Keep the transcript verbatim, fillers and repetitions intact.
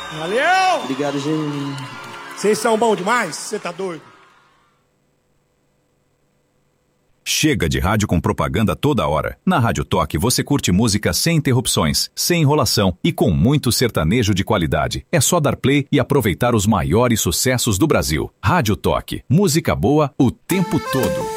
Valeu! Obrigado, gente. Vocês são bons demais? Você tá doido? Chega de rádio com propaganda toda hora. Na Rádio Toque você curte música sem interrupções, sem enrolação e com muito sertanejo de qualidade. É só dar play e aproveitar os maiores sucessos do Brasil. Rádio Toque. Música boa o tempo todo.